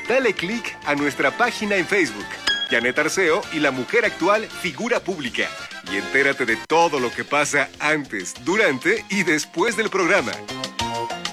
Dale clic a nuestra página en Facebook, Janet Arceo y la mujer actual figura pública. Y entérate de todo lo que pasa antes, durante y después del programa.